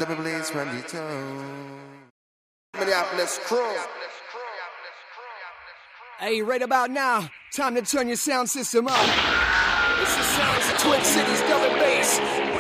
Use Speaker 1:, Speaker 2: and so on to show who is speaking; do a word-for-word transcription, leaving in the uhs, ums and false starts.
Speaker 1: double blaze from the town. Minneapolis crew.
Speaker 2: Hey, right about now, time to turn your sound system up. It's the sounds of Twin Cities double bass.